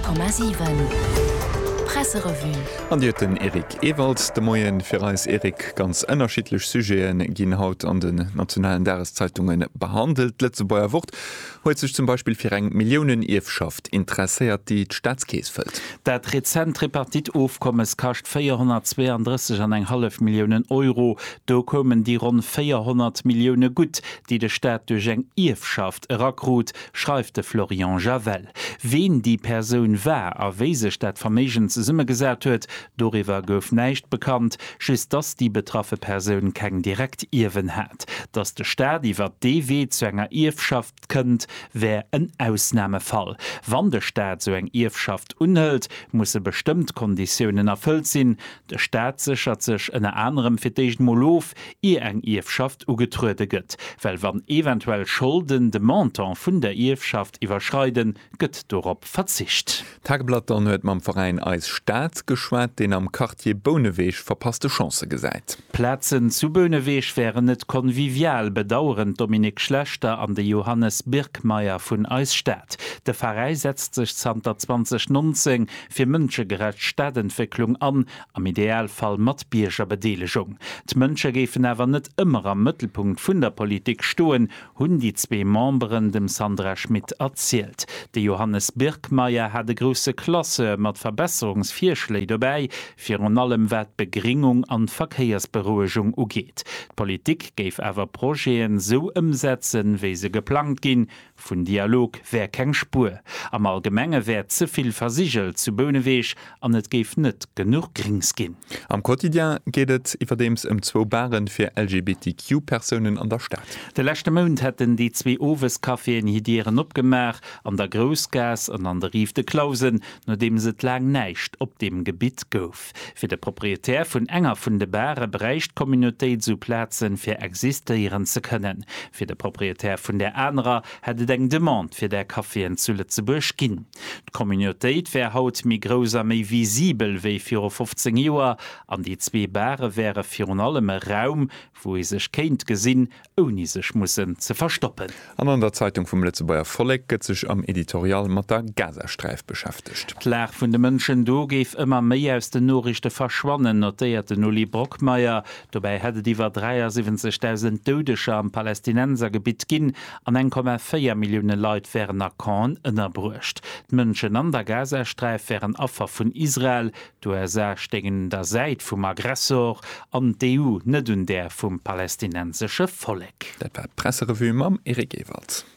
100,7 Presserevue. An Dirten Erik Ewald, de Moien fir als Erik ganz ënnerschiedlech Sugéen ginn haut an den nationalen Dareszeitungen behandelt. Letze Beier Wort huet sech zum Beispiel fir eng Millionen Eefschaft interesséiert die d'Staatskees fëllt. Dat Rezent Tripartit Ofkommes kascht 432,5 Millionen Euro. Do kommen die rund 400 Millionen gut, die de Staat durch eng Eefschaft eragrut, schreibt de Florian Javel. Wen die Person war, a wese Stadt Vermegens Summe gesät huet, doriwer gouf neicht bekannt, schüss dass die betraffe Person keng direkt Iwen hat. Dass de Staat iwwer DW zu enger Eefschaft kënnt, wär en Ausnahmefall. Wann de Staat so eng Eefschaft unhält, musse bestimmt Konditionen erfüllt sinn. De Staat sichert sich en anderem fir Molof eng Eefschaft ugetruede gëtt, weil wann eventuell Schulden de Montant vun der Eefschaft iwwerschreiden, gëtt dorop verzicht. Tagblatt an huet mam Verein als Staat geschwat, den am Quartier Bonneweeg verpasste Chance gesäit. Plätzen zu Bonneweeg wären net konvivial, bedauern Dominik Schlechter an de Johannes Birkmeier vun Eisstadt. De Verein setzt sich 2019 fir mënschegerecht Stadtentwicklung an, am Idealfall mat bierscher Bedelegung. D'Mënsche gefen awer net immer am Mittelpunkt vun der Politik stoen, hunn die zwei Memberen dem Sandra Schmidt erzählt. De Johannes Birkmeier hat de grosse Klasse mat Verbesserungsvierschläge dabei, fir an allem wat Begringung an Verkehrsberuhigung ugeht. Politik geif awer Projekten so umsetzen, wie se geplant gin, vun Dialog wär keng Spur. Am Allgemenge wär zuviel versichelt zu Bonneweeg, an et geif net genug Grings gin. Am Quotidien gehtt iwwerdems zwo Baren fir LGBTQ-Personen an der Stadt. De lechte Mond hätten die zwei Oweskaffeen hidieren opgemerk, an der Großgas an an der Riefte Klausen, nachdem se lang neicht op dem Gebiet gouf. Für de Proprietär vun enger vun de Bäre bereicht Communitéit zu Plätzen fir existieren ze können. Für de Proprietär vun der Äner hätte eng Demand fir der Kaffeen zu Lützeburg ginn. D' Communitéit wär haut mi grosser méi visibel wéi 15 Joer, an die zwei Bäre wäre fir an allem Raum, wo sech kéint gesinn, oni sech mussen ze verstoppen. An der Zeitung vum Lützeburger Volk gëtt sech am Editorial mat der Gazastreif beschäftigt. Klär vun de Mënschen do geif immer méi aus den Norrichte verschwannen, notierte Nulli Brockmeier. Dabei hätte iwwer 73.000 Dodescher am Palästinensergebiet ginn, an 1,4 Millionen Leiit wären Kan ënnerbrucht. D'Mënschen an der Gazastreif wären Affer vun Israel, do stegen der Seit vum Aggressor an d'EU net un der vum palästinensesche Volk. Dat war Presserevue mam Erik Ewald.